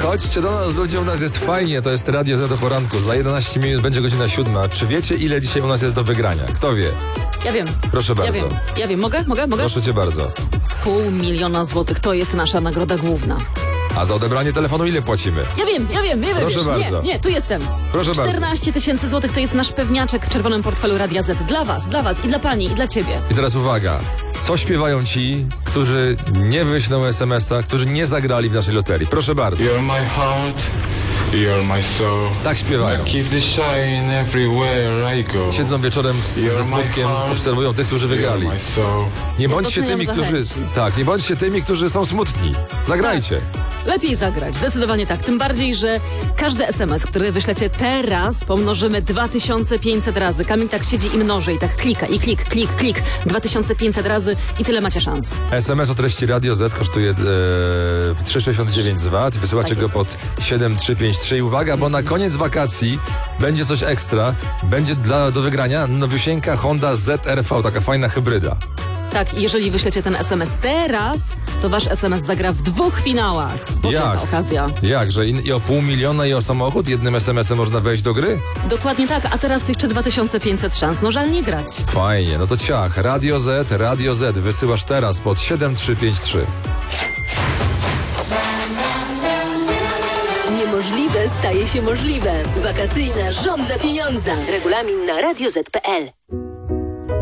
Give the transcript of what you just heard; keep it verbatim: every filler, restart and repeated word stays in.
Chodźcie do nas, ludzie, u nas jest fajnie, to jest Radio Z o poranku. Za jedenaście minut będzie godzina siódma. Czy wiecie, ile dzisiaj u nas jest do wygrania? Kto wie? Ja wiem. Proszę bardzo. Ja wiem. Ja wiem. Mogę? Mogę? Mogę? Proszę cię bardzo. Pół miliona złotych to jest nasza nagroda główna. A za odebranie telefonu ile płacimy? Ja wiem, ja wiem, ja wiem. Proszę wiesz. bardzo. Nie, nie, tu jestem. Proszę bardzo. czternaście tysięcy złotych to jest nasz pewniaczek w czerwonym portfelu Radia Z. Dla was, dla was i dla pani, i dla ciebie. I teraz uwaga. Co śpiewają ci, którzy nie wyślą es em es a, którzy nie zagrali w naszej loterii? Proszę bardzo. You're my heart, you're my soul. Tak śpiewają. Keep the shine everywhere I go. Siedzą wieczorem z, ze smutkiem, obserwują tych, którzy wygrali. You're my soul. Nie bądźcie doceniam tymi, którzy... zachęci. Tak, nie bądźcie tymi, którzy są smutni. Zagrajcie. Lepiej zagrać, zdecydowanie tak. Tym bardziej, że każdy es em es, który wyślecie teraz, pomnożymy dwa tysiące pięćset razy. Kamil tak siedzi i mnoży i tak klika i klik, klik, klik. dwa tysiące pięćset razy i tyle macie szans. es em es o treści Radio Z kosztuje e, trzy sześćdziesiąt dziewięć zwat. Wysyłacie Tak go jest. pod siedem trzy pięć trzy. I uwaga, bo na koniec wakacji będzie coś ekstra. Będzie dla, do wygrania nowiusieńka Honda Z R V, taka fajna hybryda. Tak, i jeżeli wyślecie ten es em es teraz, to wasz es em es zagra w dwóch finałach. Boże, Jak? jaka okazja. Jak, że i, i o pół miliona i o samochód jednym es em es em można wejść do gry? Dokładnie tak, a teraz jeszcze dwa tysiące pięćset szans. No żal nie grać. Fajnie, no to ciach. Radio Z, Radio Z. Wysyłasz teraz pod siedem trzy pięć trzy. Niemożliwe staje się możliwe. Wakacyjna żądza pieniądza. Regulamin na radio zet kropka pe el.